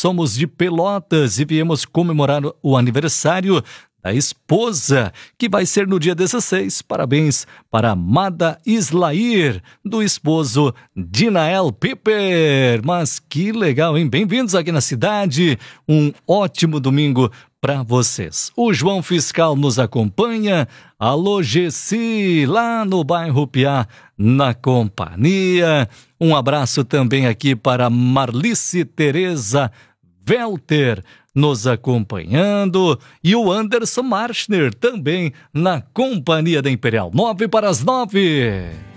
somos de Pelotas e viemos comemorar o aniversário da esposa, que vai ser no dia 16. Parabéns para a amada Islair, do esposo Dinael Piper. Mas que legal, hein? Bem-vindos aqui na cidade. Um ótimo domingo para vocês. O João Fiscal nos acompanha. Alô, Gessi, lá no bairro Piá, na companhia. Um abraço também aqui para Marlice Tereza Welter, nos acompanhando, e o Anderson Marschner também na companhia da Imperial. 9 para as 9.